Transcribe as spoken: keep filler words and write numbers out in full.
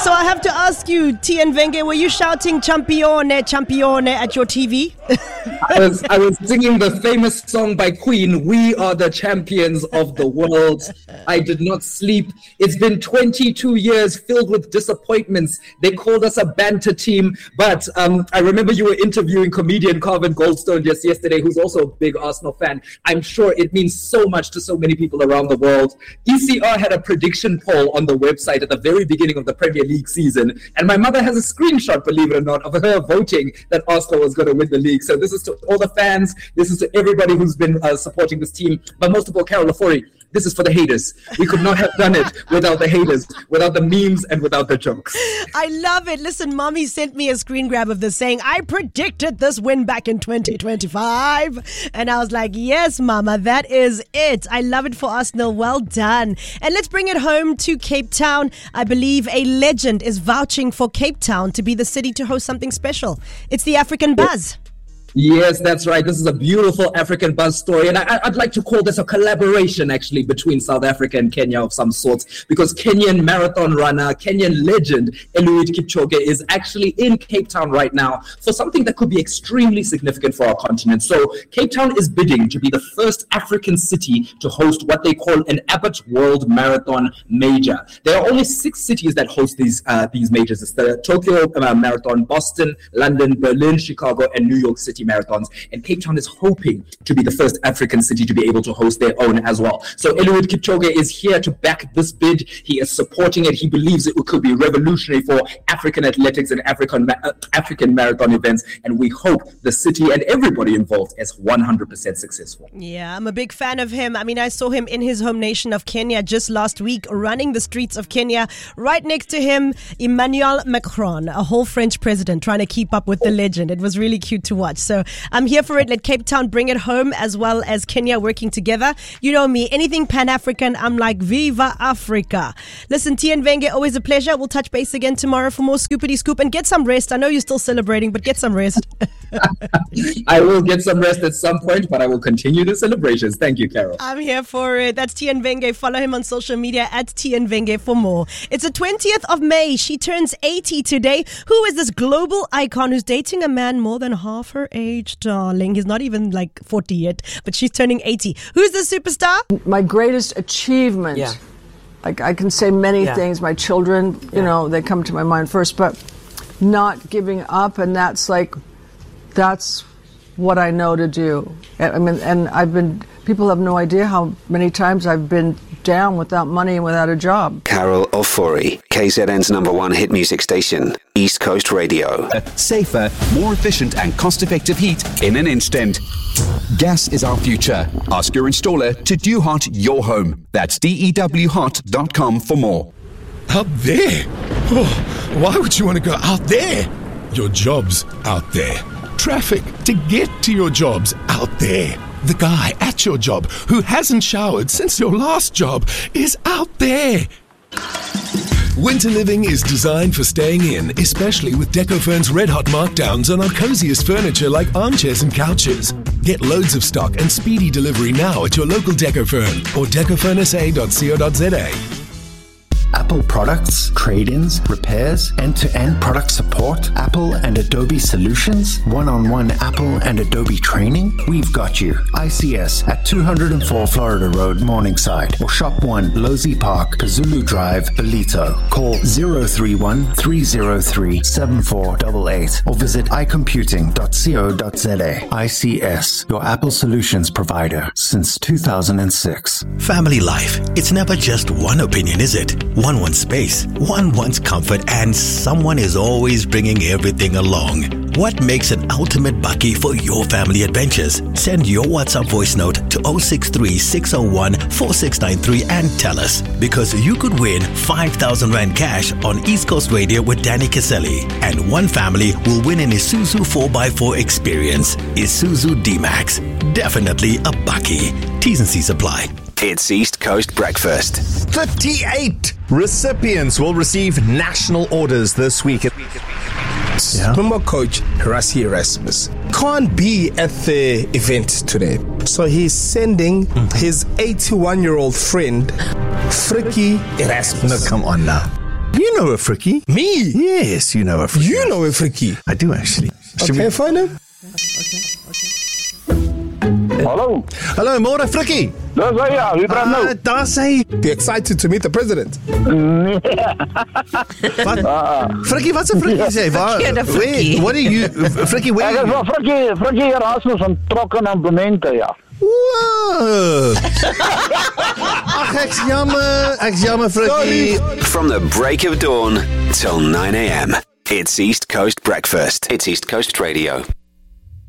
So I have to ask you, Tian Venge, were you shouting Champione, Champione at your T V? I was I was singing the famous song by Queen, "We Are the Champions of the World." I did not sleep. It's been twenty-two years filled with disappointments. They called us a banter team, but um, I remember you were interviewing comedian Carvin Goldstone just yesterday, who's also a big Arsenal fan. I'm sure it means so much to so many people around the world. E C R had a prediction poll on the website at the very beginning of the Premier League season, and my mother has a screenshot, believe it or not, of her voting that Arsenal was going to win the league. So this is to all the fans, this is to everybody who's been uh, supporting this team, but most of all, Carol Ofori, this is for the haters. We could not have done it without the haters, without the memes and without the jokes. I love it. Listen, Mommy sent me a screen grab of this saying, I predicted this win back in twenty twenty-five. And I was like, yes, Mama, that is it. I love it for Arsenal. Well done. And let's bring it home to Cape Town. I believe a legend is vouching for Cape Town to be the city to host something special. It's the African Buzz. Yes, that's right. This is a beautiful African Buzz story. And I, I'd like to call this a collaboration, actually, between South Africa and Kenya of some sorts, because Kenyan marathon runner, Kenyan legend, Eliud Kipchoge is actually in Cape Town right now for something that could be extremely significant for our continent. So Cape Town is bidding to be the first African city to host what they call an Abbott World Marathon Major. There are only six cities that host these uh, these majors. It's the Tokyo uh, Marathon, Boston, London, Berlin, Chicago, and New York City marathons, and Cape Town is hoping to be the first African city to be able to host their own as well. So Eliud Kipchoge is here to back this bid. He is supporting it. He believes it could be revolutionary for African athletics and African uh, African marathon events, and we hope the city and everybody involved is one hundred percent successful. Yeah, I'm a big fan of him. I mean, I saw him in his home nation of Kenya just last week, running the streets of Kenya. Right next to him, Emmanuel Macron, a whole French president, trying to keep up with the legend. It was really cute to watch. So I'm here for it. Let Cape Town bring it home, as well as Kenya working together. You know me, anything Pan-African, I'm like, Viva Africa. Listen, Tian Venge, always a pleasure. We'll touch base again tomorrow for more Scoopity Scoop, and get some rest. I know you're still celebrating, but get some rest. I will get some rest at some point, but I will continue the celebrations. Thank you, Carol. I'm here for it. That's Tian Venge. Follow him on social media at Tian Venge for more. It's the twentieth of May. She turns eighty today. Who is this global icon who's dating a man more than half her age, darling? He's not even like forty yet, but she's turning eighty. Who's the superstar? My greatest achievement. Yeah. Like, I can say many Yeah. things. My children, you Yeah. know, they come to my mind first, but not giving up, and that's like, that's what I know to do. I mean, and I've been, people have no idea how many times I've been down without money and without a job. Carol Ofori, K Z N's number one hit music station, East Coast Radio. Safer, more efficient and cost-effective heat in an instant. Gas is our future. Ask your installer to DewHot your home. That's D E W hot dot com for more. Out there? Oh, why would you want to go out there? Your job's out there. Traffic to get to your job's out there. The guy at your job who hasn't showered since your last job is out there. Winter living is designed for staying in, especially with Decofurn's red hot markdowns on our coziest furniture like armchairs and couches. Get loads of stock and speedy delivery now at your local Decofurn or decofurn s a dot co dot z a. Apple products, trade-ins, repairs, end-to-end product support, Apple and Adobe solutions, one-on-one Apple and Adobe training. We've got you. I C S at two oh four Florida Road, Morningside, or Shop one, Losey Park, Kazulu Drive, Belito. Call zero three one, three zero three, seven four eight eight or visit i computing dot co dot z a. I C S, your Apple solutions provider since two thousand six. Family life. It's never just one opinion, is it? One wants space, one wants comfort, and someone is always bringing everything along. What makes an ultimate bakkie for your family adventures? Send your WhatsApp voice note to zero six three, six zero one, four six nine three and tell us, because you could win five thousand Rand cash on East Coast Radio with Danny Caselli, and one family will win an Isuzu four by four experience. Isuzu D-Max. Definitely a bakkie. T's and C's apply. It's East Coast Breakfast. thirty-eight recipients will receive national orders this week. Yeah. Springbok coach Rassie Erasmus can't be at the event today, so he's sending mm-hmm. his eighty-one-year-old friend Frikkie Erasmus. No, come on now. You know a Frikkie. Me? Yes, you know a Frikkie. You know a Frikkie. I do actually. Should okay, we find him? Hallo. Hallo, môre Frikkie. Dis hy ja, wie praat nou? Uh, Daar sê Be excited to meet the president. Nee. Wat? Frikkie, wat 'n Frikkie sê? Waar? Wait, what are you Frikkie, where? Ek is van Frikkie, Frikkie Erasmus van Trokken en Bemente, ja. Wow. Ag, ek's jammer. Ek's jammer, Frikkie. From the break of dawn till nine a.m. It's East Coast Breakfast. It's East Coast Radio.